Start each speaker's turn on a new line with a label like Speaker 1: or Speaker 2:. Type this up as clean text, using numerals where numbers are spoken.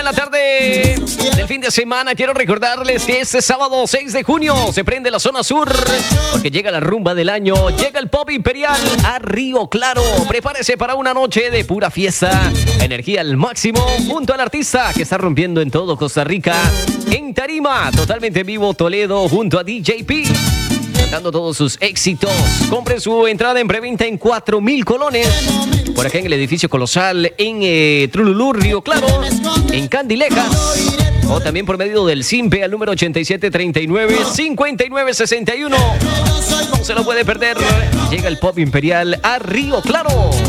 Speaker 1: En la tarde del fin de semana quiero recordarles que este sábado 6 de junio se prende la zona sur porque llega la rumba del año, llega el Pop Imperial a Río Claro. Prepárese para una noche de pura fiesta, energía al máximo junto al artista que está rompiendo en todo Costa Rica. En tarima, totalmente en vivo, Toledo junto a DJP. Dando todos sus éxitos. Compre su entrada en preventa en 4,000 colones. Por acá en el edificio Colosal, en Trululú, Río Claro, en Candilejas. O también por medio del SIMPE al número 8739-5961. No se lo puede perder. Llega el Pop Imperial a Río Claro.